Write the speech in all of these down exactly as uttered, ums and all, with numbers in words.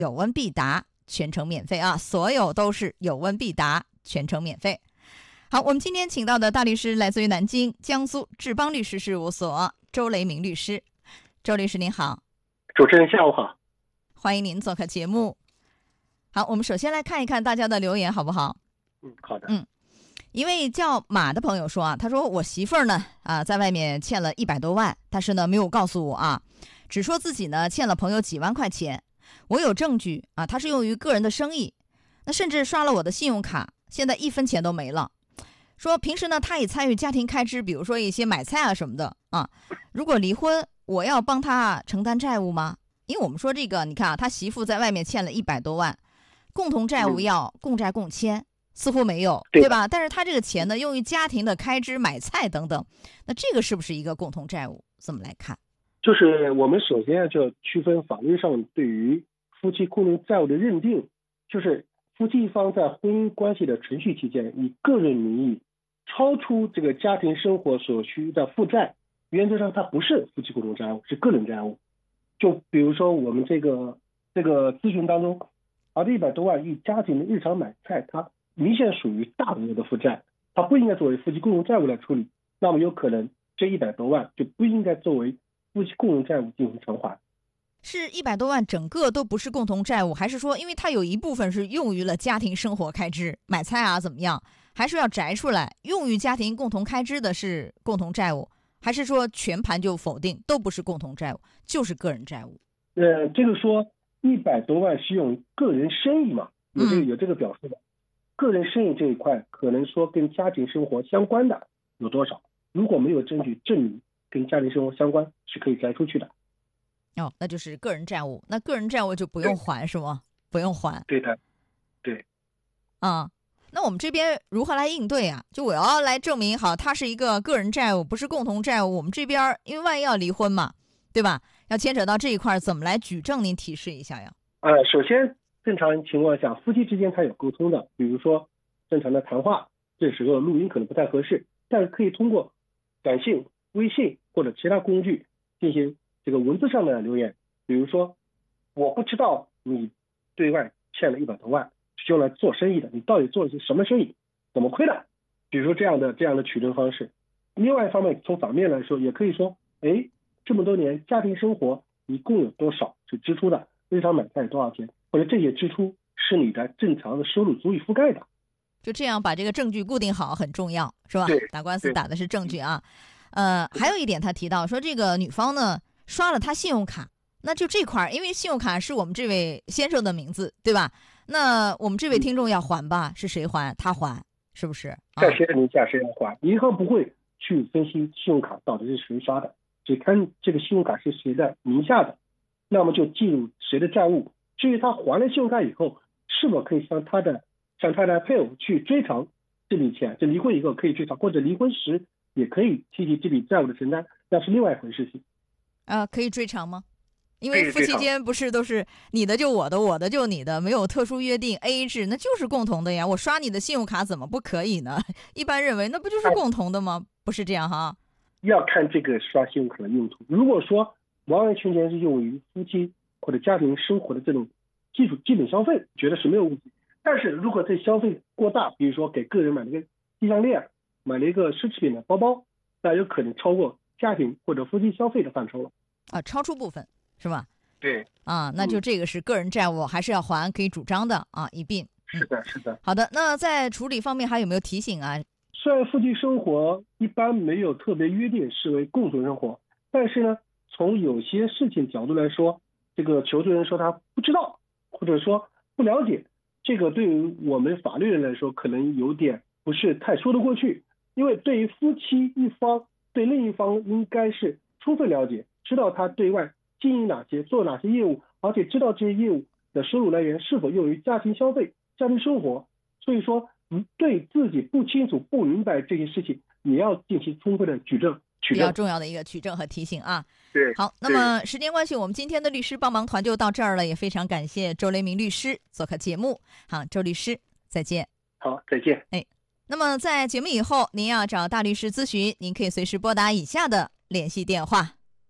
有问必答，全程免费啊！所有都是有问必答，全程免费。好，我们今天请到的大律师来自于南京江苏志邦律师事务所周雷明律师。周律师您好。 主持人下午好。 欢迎您做客节目。好，我们首先来看一看大家的留言好不好？ 嗯，好的。 嗯，一位叫马的朋友说啊，他说我媳妇儿呢啊在外面欠了一百多万，但是呢没有告诉我啊，只说自己呢欠了朋友几万块钱。我有证据啊，他是用于个人的生意，那甚至刷了我的信用卡，现在一分钱都没了。说平时呢他也参与家庭开支，比如说一些买菜啊什么的啊。如果离婚，我要帮他承担债务吗？因为我们说这个，你看啊，他媳妇在外面欠了一百多万，共同债务要共债共签，似乎没有，对吧？但是他这个钱呢用于家庭的开支、买菜等等，那这个是不是一个共同债务？怎么来看？ 就是我们首先就要区分法律上对于夫妻共同债务的认定，就是夫妻一方在婚姻关系的程序期间，以个人名义超出这个家庭生活所需的负债，原则上它不是夫妻共同债务，是个人债务。就比如说我们这个这个咨询当中，啊，这一百多万以家庭的日常买菜，它明显属于大额的负债，它不应该作为夫妻共同债务来处理。那么有可能这一百多万就不应该作为夫妻共同债务进行偿还。 是一百多万整个都不是共同债务，还是说因为它有一部分是用于了家庭生活开支，买菜啊怎么样，还是要摘出来用于家庭共同开支的是共同债务，还是说全盘就否定都不是共同债务，就是个人债务？ 呃，这个说一百多万是用个人生意嘛，有这个有这个表述的。个人生意这一块可能说跟家庭生活相关的有多少，如果没有证据证明跟家庭生活相关，是可以摘出去的。 哦，那就是个人债务，那个人债务就不用还是吗？不用还。 对的，对。 啊、嗯，那我们这边如何来应对啊？就我要来证明好，它是一个个人债务，不是共同债务。我们这边因为万一要离婚嘛，对吧？要牵扯到这一块，怎么来举证？您提示一下呀。 呃，首先正常情况下，夫妻之间他有沟通的，比如说正常的谈话，这时候录音可能不太合适，但是可以通过短信、微信或者其他工具进行这个文字上的留言，比如说我不知道你对外欠了一百多万是用来做生意的，你到底做了些什么生意，怎么亏的，比如说这样的这样的取证方式。另外一方面，从反面来说，也可以说，哎，这么多年家庭生活一共有多少是支出的，日常买菜有多少钱，或者这些支出是你的正常的收入足以覆盖的。 就这样把这个证据固定好很重要，是吧？打官司打的是证据啊。呃，还有一点他提到说，这个女方呢刷了他信用卡，那就这块，因为信用卡是我们这位先生的名字，对吧？那我们这位听众要还吧？是谁还？他还，是不是？ 在谁的名下谁要还？银行不会去分析信用卡到底是谁刷的，只看这个信用卡是谁的名下的，那么就计入谁的债务。至于他还了信用卡以后，是否可以向他的向他的配偶去追偿这笔钱，就离婚以后可以追偿，或者离婚时也可以提起这笔债务的承担，那是另外一回事情。 呃，可以追偿吗？因为夫妻间不是都是你的就我的，我的就你的，没有特殊约定 A A 制，那就是共同的呀。我刷你的信用卡怎么不可以呢？一般认为那不就是共同的吗？不是这样哈。 要看这个刷信用卡的用途。如果说完完全全是用于夫妻或者家庭生活的这种基础基本消费，觉得是没有问题。但是如果这消费过大，比如说给个人买了个金项链，买了一个奢侈品的包包，那有可能超过家庭或者夫妻消费的范畴了。 啊，超出部分是吧？ 对。 啊，那就这个是个人债务，还是要还，可以主张的啊，一并。 嗯、是的，是的。 好的，那在处理方面还有没有提醒啊？ 虽然夫妻生活一般没有特别约定视为共同生活，但是呢，从有些事情角度来说，这个求助人说他不知道，或者说不了解，这个对于我们法律人来说可能有点不是太说得过去。因为对于夫妻一方对另一方应该是充分了解，知道他对外经营哪些做哪些业务，而且知道这些业务的收入来源是否用于家庭消费家庭生活。所以说对自己不清楚不明白这些事情也要进行充分的举证取证， 比较重要的一个取证和提醒啊。 对， 好，那么时间关系，我们今天的律师帮忙团就到这儿了，也非常感谢周雷明律师做客节目。好，周律师再见。 好，再见。 哎，那么在节目以后您要找大律师咨询，您可以随时拨打以下的联系电话。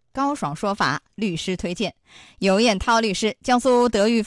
高爽说法律师推荐，尤艳涛律师，江苏德育